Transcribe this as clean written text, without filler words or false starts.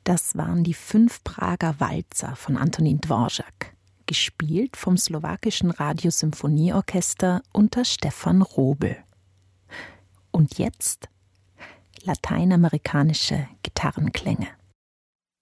Das waren die 5 Prager Walzer von Antonín Dvořák, gespielt vom slowakischen Radiosymphonieorchester unter Stefan Robel. Und jetzt lateinamerikanische Gitarrenklänge.